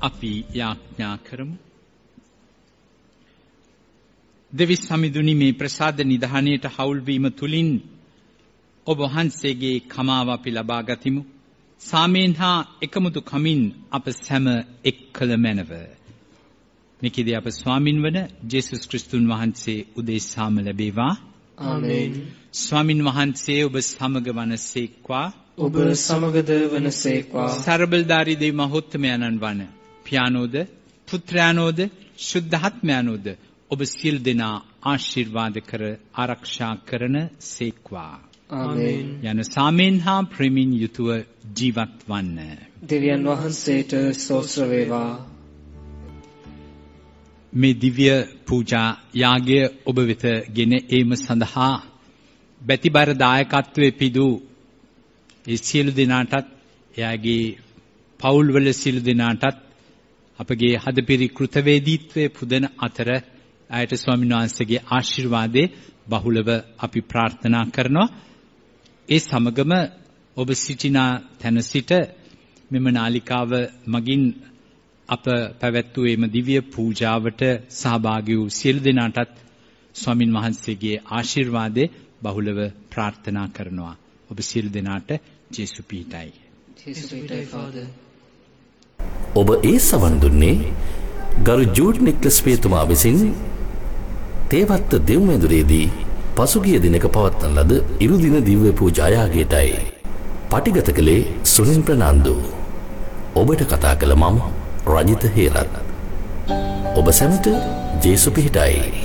අපි යාඥා කරමු. දෙවි සමිඳුනි මේ ප්‍රසාද නිධානයට හවුල් වීම තුලින් ඔබ වහන්සේගේ කමාව අපි ලබා ගතිමු. සාමයෙන් හා එකමුතු කමින් අප සැම එක්කල මැනව. මේකදී අප ස්වාමින් වන ජේසුස් ක්‍රිස්තුන් වහන්සේ උදෙසාම ලැබේවා. ආමේන්. ස්වාමින් වහන්සේ ඔබ සමග වනසේක්වා. ඔබ සමගද වනසේක්වා. සර්බලධාරී දෙවි මහෝත්තමයන්න් වන පියානෝද පුත්‍රයානෝද ශුද්ධාත්මයානෝද ඔබ සියලු දෙනා ආශිර්වාද කර ආරක්ෂා කරන සේක්වා. ආමේන්. යන සාමෙන් හා ප්‍රේමයෙන් යුතුව ජීවත් වන්න. දෙවියන් වහන්සේට ස්තෝත්‍ර වේවා. මේ දිව්‍ය පූජා යාගය ඔබ වෙත ගෙන ඒම සඳහා බැතිබර දායකත්වයේ පිදු ඒ සියලු දෙනාටත් එයාගේ පවුල්වල සියලු දෙනාටත් අපගේ හදපිරි කෘතවේදීත්වයේ පුදන අතර ආයත ස්වාමීන් වහන්සේගේ ආශිර්වාදේ බහුලව අපි ප්‍රාර්ථනා කරනවා. ඒ සමගම ඔබ සිටින තැන සිට මෙම නාලිකාව මගින් අප පැවැත්වූ එම දිව්‍ය පූජාවට සහභාගී වූ සියලු දෙනාටත් ස්වාමින් වහන්සේගේ ආශිර්වාදේ බහුලව ප්‍රාර්ථනා කරනවා. ඔබ සියලු දෙනාට ජේසු පීඨයි. ජේසු පීඨයි ෆාදර්. ඔබ ඒ සවන් දුන්නේ ගරු ජූඩ් නික්ලස් පේතුමා විසින් තේවත්ත දෙව්මැදුරේදී පසුගිය දිනක පවත්වන ලද ඉරුදින දිව්‍ය පූජා යාගයටයි. පටිගත කළේ සුනිල් ප්‍රනාන්දු. ඔබට කතා කළ මම රජිත හේරත්. ඔබ සැමට ජේසු පිහිටයි.